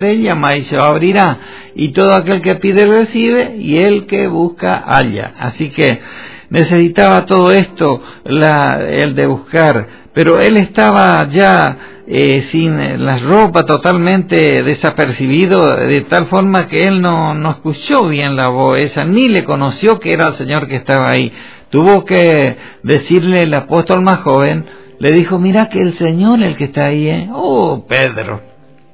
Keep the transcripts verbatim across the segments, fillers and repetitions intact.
llama y se abrirá, y todo aquel que pide recibe, y el que busca halla. Así que necesitaba todo esto, la, el de buscar, pero él estaba ya eh, sin la ropa, totalmente desapercibido, de tal forma que él no, no escuchó bien la voz esa, ni le conoció que era el Señor que estaba ahí. Tuvo que decirle el apóstol más joven, le dijo, mira que el Señor el que está ahí, ¿eh? Oh, Pedro.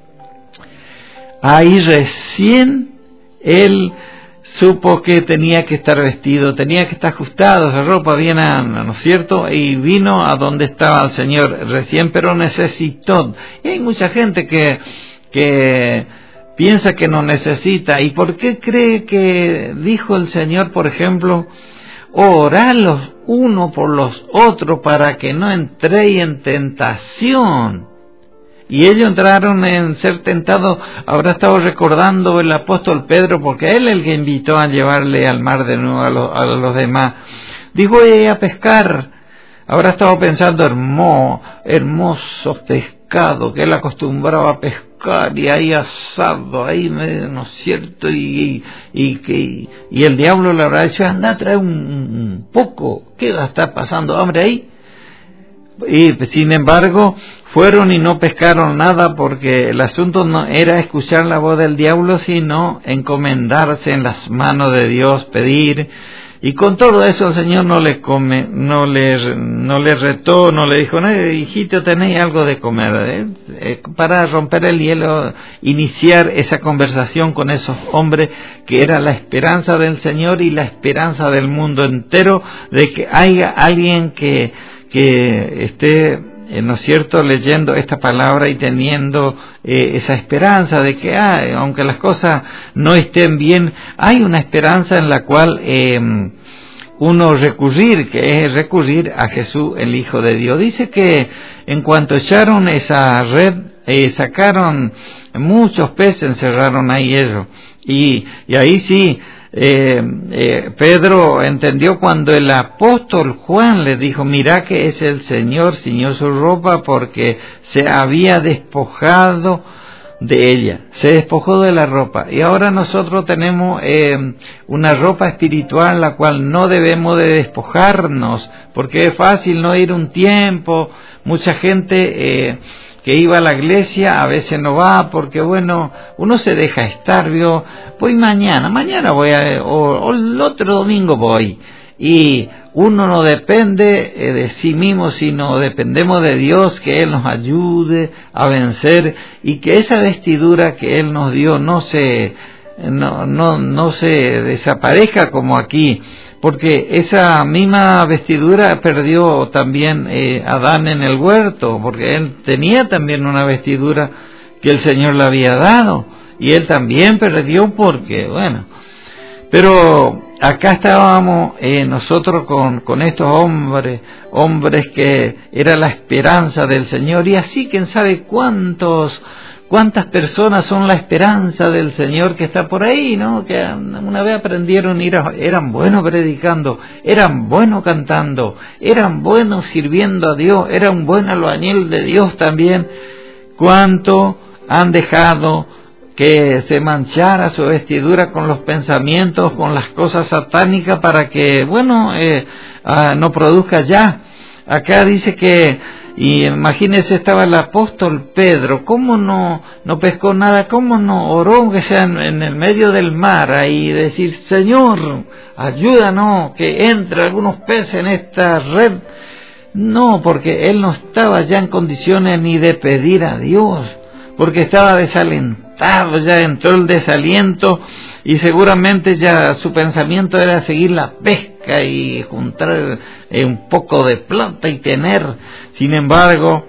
Ahí recién él supo que tenía que estar vestido, tenía que estar ajustado, su ropa bien, ¿no es cierto? Y vino a donde estaba el Señor recién, pero necesitó. Y hay mucha gente que, que piensa que no necesita. ¿Y por qué cree que dijo el Señor, por ejemplo, orad los unos por los otros para que no entréis en tentación? Y ellos entraron en ser tentados. Habrá estado recordando el apóstol Pedro, porque él es el que invitó a llevarle al mar de nuevo a los, a los demás. Dijo, eh, a pescar. Habrá estado pensando, hermoso, hermosos pescados, que él acostumbraba a pescar, y ahí asado, ahí, ¿no es cierto? Y, y, y, y, y el diablo le habrá dicho, anda, trae un, un poco, ¿qué está pasando hambre ahí? Y sin embargo fueron y no pescaron nada, porque el asunto no era escuchar la voz del diablo, sino encomendarse en las manos de Dios, pedir. Y con todo eso el Señor no le come, no le no le retó, no le dijo, no, hijito, tenéis algo de comer, ¿eh? Eh, para romper el hielo, iniciar esa conversación con esos hombres que era la esperanza del Señor y la esperanza del mundo entero, de que haya alguien que que esté, eh, ¿no es cierto?, leyendo esta palabra y teniendo eh, esa esperanza de que, ah, aunque las cosas no estén bien, hay una esperanza en la cual eh, uno recurrir, que es recurrir a Jesús, el Hijo de Dios. Dice que en cuanto echaron esa red, eh, sacaron muchos peces, encerraron ahí ellos, y, y ahí sí, Eh, eh, Pedro entendió cuando el apóstol Juan le dijo, mira que es el Señor, ciñó su ropa porque se había despojado de ella, se despojó de la ropa. Y ahora nosotros tenemos eh, una ropa espiritual la cual no debemos de despojarnos, porque es fácil no ir un tiempo. Mucha gente eh, que iba a la iglesia a veces no va porque, bueno, uno se deja estar, vio, voy mañana, mañana voy a, o, o el otro domingo voy, y uno no depende eh, de sí mismo, sino dependemos de Dios, que Él nos ayude a vencer, y que esa vestidura que Él nos dio no se, no, no, no se desaparezca como aquí, porque esa misma vestidura perdió también eh, Adán en el huerto, porque él tenía también una vestidura que el Señor le había dado, y él también perdió porque, bueno, pero acá estábamos eh, nosotros con, con estos hombres, hombres que era la esperanza del Señor, y así quién sabe cuántos ¿cuántas personas son la esperanza del Señor que está por ahí, no? Que una vez aprendieron, ir a, eran buenos predicando, eran buenos cantando, eran buenos sirviendo a Dios, eran buenos albañil de Dios también. ¿Cuánto han dejado que se manchara su vestidura con los pensamientos, con las cosas satánicas, para que, bueno, eh, ah, no produzca ya? Acá dice que, y imagínese, estaba el apóstol Pedro, ¿cómo no no pescó nada? ¿Cómo no oró, que sea en, en el medio del mar, ahí, decir, Señor, ayúdanos, que entre algunos peces en esta red? No, porque él no estaba ya en condiciones ni de pedir a Dios, porque estaba desalentado, ya entró el desaliento, y seguramente ya su pensamiento era seguir la pesca y juntar eh, un poco de plata y tener. Sin embargo,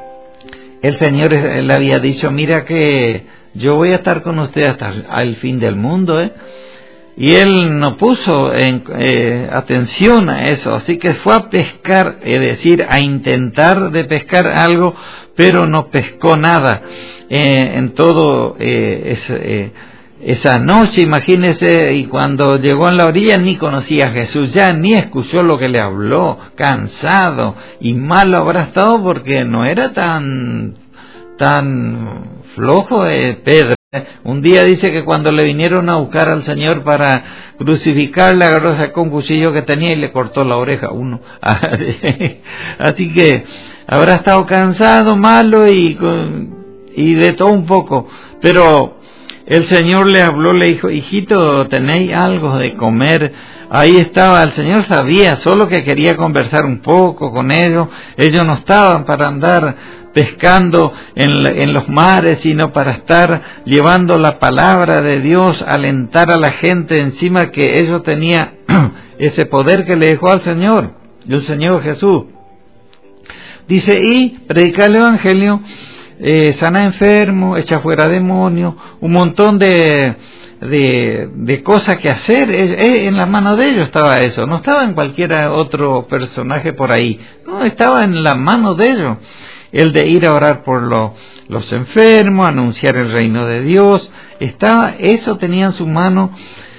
el Señor le había dicho, mira que yo voy a estar con usted hasta el fin del mundo, ¿eh? Y él no puso en, eh, atención a eso, así que fue a pescar, es decir, a intentar de pescar algo, pero no pescó nada. Eh, en todo eh, ese, eh, esa noche, imagínese, y cuando llegó a la orilla ni conocía a Jesús, ya ni escuchó lo que le habló, cansado y malo habrá estado, porque no era tan tan flojo eh, Pedro. Un día dice que cuando le vinieron a buscar al Señor para crucificarle, agarró, sacó un cuchillo que tenía y le cortó la oreja a uno. Así que habrá estado cansado, malo y, y de todo un poco. Pero el Señor le habló, le dijo, hijito, ¿tenéis algo de comer? Ahí estaba, el Señor sabía, solo que quería conversar un poco con ellos. Ellos no estaban para andar pescando en, en los mares, sino para estar llevando la palabra de Dios, alentar a la gente encima que ellos tenían ese poder que le dejó al Señor, el Señor Jesús. Dice, y predicar el Evangelio, eh, sana enfermos, echa fuera demonios, un montón de, de, de cosas que hacer. Es, es, en la mano de ellos estaba eso, no estaba en cualquier otro personaje por ahí, no, estaba en la mano de ellos. El de ir a orar por lo, los enfermos, anunciar el reino de Dios, estaba, eso tenía en su mano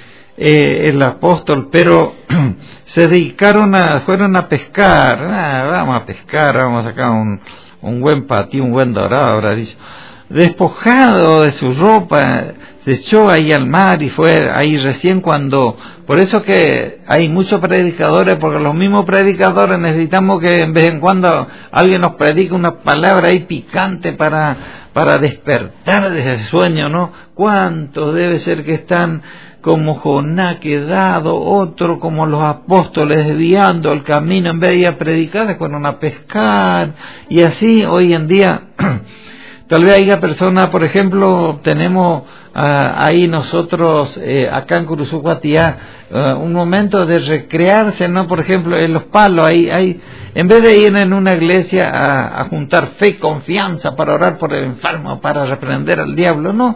eh, el apóstol, pero se dedicaron a, fueron a pescar, ah, vamos a pescar, vamos a sacar un, un buen patí, un buen dorado, habrá dicho. Despojado de su ropa, se echó ahí al mar y fue ahí recién cuando, por eso que hay muchos predicadores, porque los mismos predicadores necesitamos que en vez en cuando alguien nos predique una palabra ahí picante para, para despertar de ese sueño, ¿no? ¿Cuántos debe ser que están como Jonás quedado, otro como los apóstoles desviando el camino, en vez de ir a predicar, se fueron a pescar, y así hoy en día tal vez haya personas, por ejemplo, tenemos uh, ahí nosotros, eh, acá en Curuzucuatiá, uh, un momento de recrearse, ¿no? Por ejemplo, en los palos, ahí, ahí, en vez de ir en una iglesia a, a juntar fe y confianza para orar por el enfermo, para reprender al diablo, no.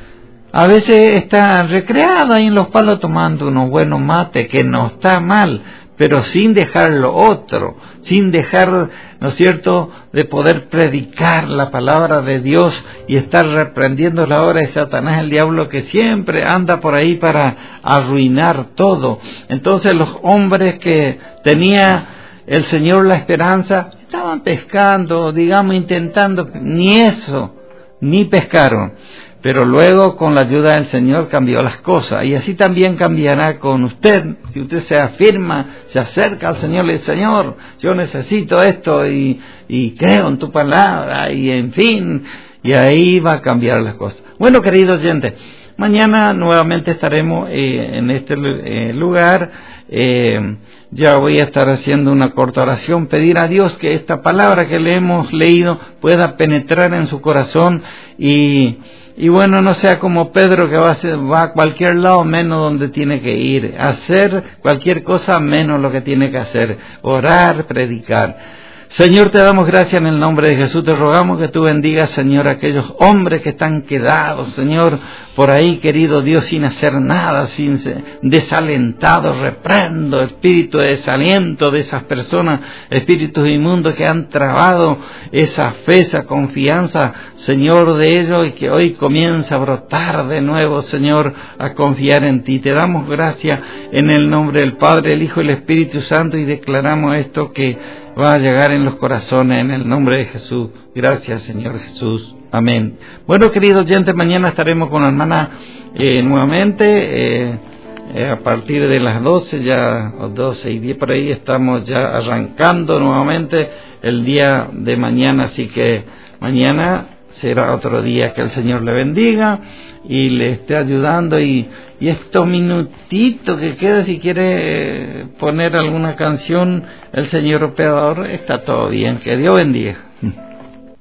A veces está recreado ahí en los palos tomando unos buenos mates, que no está mal, pero sin dejar lo otro, sin dejar, ¿no es cierto?, de poder predicar la palabra de Dios y estar reprendiendo la obra de Satanás, el diablo, que siempre anda por ahí para arruinar todo. Entonces los hombres que tenía el Señor la esperanza, estaban pescando, digamos, intentando, ni eso, ni pescaron. Pero luego, con la ayuda del Señor, cambió las cosas. Y así también cambiará con usted. Si usted se afirma, se acerca al Señor, le dice, Señor, yo necesito esto y, y creo en tu palabra, y en fin, y ahí va a cambiar las cosas. Bueno, queridos oyentes, mañana nuevamente estaremos eh, en este eh, lugar. Eh, ya voy a estar haciendo una corta oración, pedir a Dios que esta palabra que le hemos leído pueda penetrar en su corazón y Y bueno, no sea como Pedro, que va a, hacer, va a cualquier lado menos donde tiene que ir, hacer cualquier cosa menos lo que tiene que hacer, orar, predicar. Señor, te damos gracias en el nombre de Jesús, te rogamos que tú bendigas, Señor, a aquellos hombres que están quedados, Señor, por ahí, querido Dios, sin hacer nada, sin desalentados, reprendo espíritu de desaliento de esas personas, espíritus inmundos que han trabado esa fe, esa confianza, Señor, de ellos, y que hoy comienza a brotar de nuevo, Señor, a confiar en ti. Te damos gracias en el nombre del Padre, el Hijo y el Espíritu Santo, y declaramos esto que va a llegar en los corazones en el nombre de Jesús. Gracias, Señor Jesús. Amén. Bueno, queridos oyentes, mañana estaremos con la hermana eh, nuevamente eh, eh, a partir de las doce, ya doce y diez por ahí, estamos ya arrancando nuevamente el día de mañana, así que mañana será otro día. Que el Señor le bendiga y le esté ayudando, y, y estos minutitos que queda, si quiere poner alguna canción el señor operador, está todo bien. Que Dios bendiga.